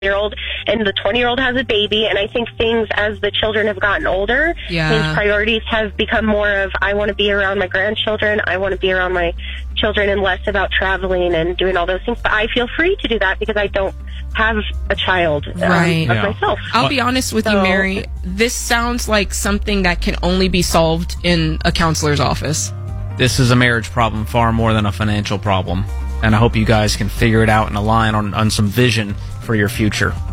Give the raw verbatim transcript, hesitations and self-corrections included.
year old and the twenty year old has a baby, and I think things as the children have gotten older, Yeah. his priorities have become more of I want to be around my grandchildren, I want to be around my children, and less about traveling and doing all those things. But I feel free to do that because I don't have a child um, Right. of Yeah. myself. I'll be honest with you, So- Mary. This sounds like something that can only be solved in a counselor's office. This is a marriage problem far more than a financial problem. And I hope you guys can figure it out and align on, on some vision for your future.